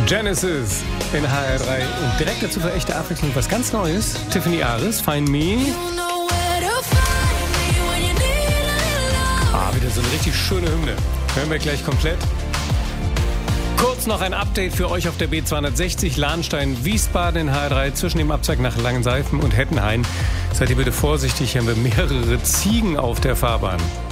Genesis in HR3 und direkt dazu für echte Abwechslung was ganz Neues. Tiffany Aris, Find Me. Wieder so eine richtig schöne Hymne. Hören wir gleich komplett. Kurz noch ein Update für euch auf der B260 Lahnstein-Wiesbaden in HR3 zwischen dem Abzweig nach Langenseifen und Hettenhain. Seid ihr bitte vorsichtig, hier haben wir mehrere Ziegen auf der Fahrbahn.